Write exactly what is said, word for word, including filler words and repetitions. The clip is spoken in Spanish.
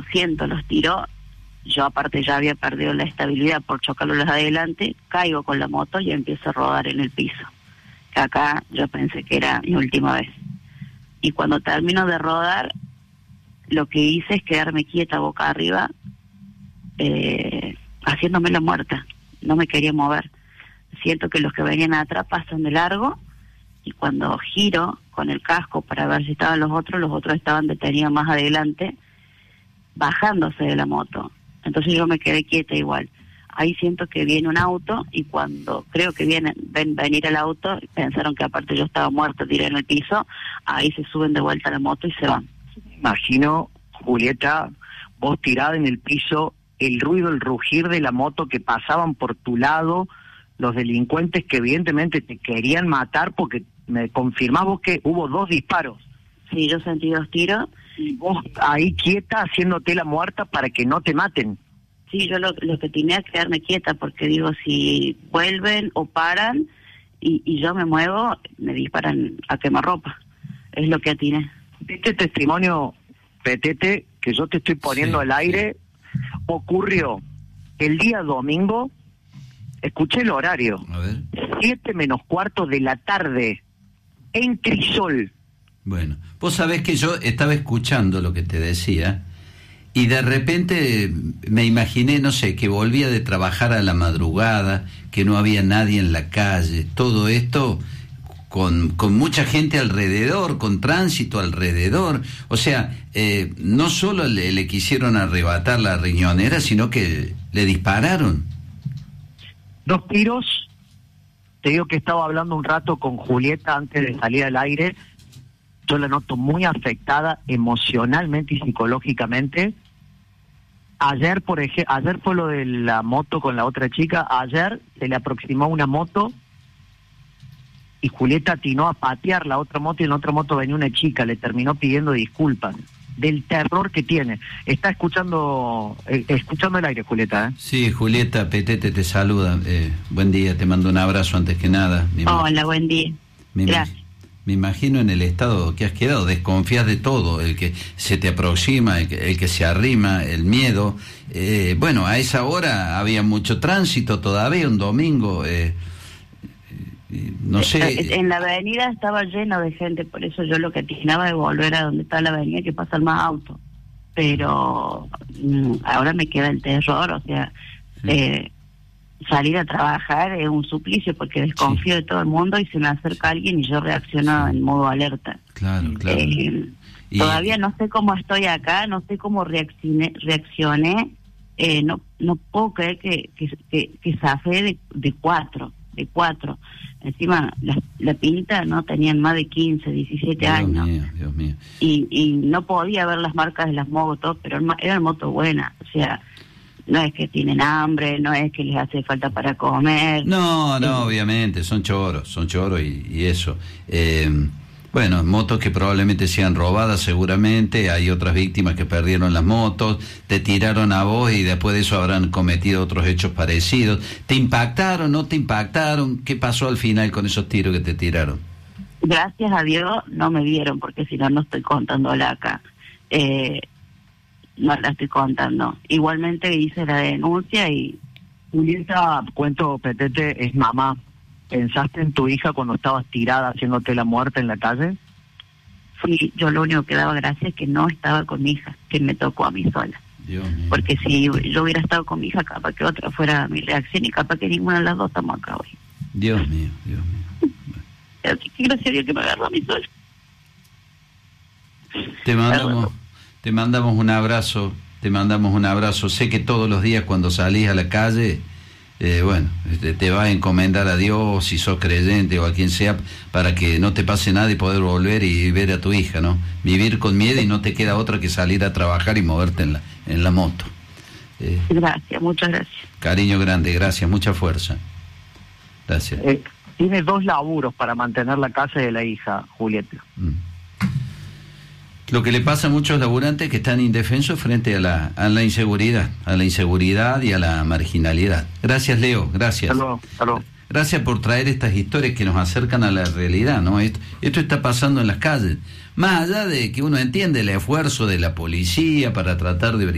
siento los tiros, yo aparte ya había perdido la estabilidad por chocarlos de adelante, caigo con la moto y empiezo a rodar en el piso. Que acá yo pensé que era mi última vez. Y cuando termino de rodar, lo que hice es quedarme quieta boca arriba, eh, haciéndome la muerta. No me quería mover. Siento que los que venían atrás pasan de largo, y cuando giro con el casco para ver si estaban los otros, los otros estaban detenidos más adelante, bajándose de la moto. Entonces yo me quedé quieta igual. Ahí siento que viene un auto, y cuando creo que viene, ven venir el auto, pensaron que aparte yo estaba muerta, tiré en el piso, ahí se suben de vuelta a la moto y se van. Imagino, Julieta, vos tirada en el piso, el ruido, el rugir de la moto que pasaban por tu lado, los delincuentes que evidentemente te querían matar, porque me confirmás vos que hubo dos disparos. Sí, yo sentí dos tiros. Y vos ahí quieta, haciéndote la muerta para que no te maten. Sí, yo lo, lo que tenía que quedarme quieta, porque digo, si vuelven o paran y, y yo me muevo, me disparan a quemarropa. Es lo que atiné. Este testimonio, Petete, que yo te estoy poniendo sí, al aire, sí. ocurrió el día domingo, escuché el horario, a ver. siete menos cuarto de la tarde, en Crisol. Bueno, vos sabés que yo estaba escuchando lo que te decía, y de repente me imaginé, no sé, que volvía de trabajar a la madrugada, que no había nadie en la calle, todo esto con, con mucha gente alrededor, con tránsito alrededor. O sea, eh, no solo le, le quisieron arrebatar la riñonera, sino que le dispararon. Dos tiros. Te digo que estaba hablando un rato con Julieta antes de salir al aire. Yo la noto muy afectada emocionalmente y psicológicamente. Ayer, por ejemplo, ayer fue lo de la moto con la otra chica. Ayer se le aproximó una moto y Julieta atinó a patear la otra moto, y en la otra moto venía una chica, le terminó pidiendo disculpas del terror que tiene. Está escuchando eh, escuchando el aire, Julieta, ¿eh? Sí, Julieta, Petete te saluda. Eh, buen día, te mando un abrazo antes que nada. Hola, buen día. Me Gracias. Me imagino en el estado que has quedado, desconfías de todo, el que se te aproxima, el que, el que se arrima, el miedo. Eh, bueno, a esa hora había mucho tránsito todavía, un domingo, eh, eh, no sé. En la avenida estaba lleno de gente, por eso yo lo que atinaba de volver a donde está la avenida, que pasan más autos. Pero mm, ahora me queda el terror, o sea, sí. eh, salir a trabajar es un suplicio, porque desconfío sí. de todo el mundo, y se me acerca alguien y yo reacciono sí. en modo alerta. Claro, claro. Eh, y... Todavía no sé cómo estoy acá, no sé cómo reaccioné, reaccioné eh, no no puedo creer que que, que, que zafé de, de cuatro, de cuatro. Encima, la, la pinta no tenían más de quince, diecisiete Dios años. Mío, Dios mío. Y, y no podía ver las marcas de las motos, pero eran motos buenas, o sea... No es que tienen hambre, no es que les hace falta para comer. No, no, eh, obviamente, son choros, son choros y, y eso. Eh, bueno, motos que probablemente sean robadas seguramente, hay otras víctimas que perdieron las motos, te tiraron a vos y después de eso habrán cometido otros hechos parecidos. ¿Te impactaron, no te impactaron? ¿Qué pasó al final con esos tiros que te tiraron? Gracias a Dios no me vieron, porque si no, no estoy contándola acá. Eh... No la estoy contando. Igualmente hice la denuncia y... Julieta, cuento, Petete, es mamá. ¿Pensaste en tu hija cuando estabas tirada haciéndote la muerte en la calle? Sí, yo lo único que daba gracias es que no estaba con mi hija, que me tocó a mí sola. Dios mío. Porque si yo hubiera estado con mi hija, capaz que otra fuera mi reacción, y capaz que ninguna de las dos estamos acá hoy. Dios mío, Dios mío. Así que gracias a Dios que me agarró a mí sola. Te mandamos... Te mandamos un abrazo, te mandamos un abrazo. Sé que todos los días cuando salís a la calle, eh, bueno, te, te vas a encomendar a Dios, si sos creyente o a quien sea, para que no te pase nada y poder volver y ver a tu hija, ¿no? Vivir con miedo y no te queda otra que salir a trabajar y moverte en la, en la moto. Eh, gracias, muchas gracias. Cariño grande, gracias, mucha fuerza. Gracias. Eh, tiene dos laburos para mantener la casa de la hija, Julieta. Mm. Lo que le pasa a muchos laburantes que están indefensos frente a la, a la inseguridad, a la inseguridad y a la marginalidad. Gracias, Leo, gracias. Hasta luego, hasta luego. Gracias por traer estas historias que nos acercan a la realidad, ¿no? Esto, esto está pasando en las calles. Más allá de que uno entiende el esfuerzo de la policía para tratar de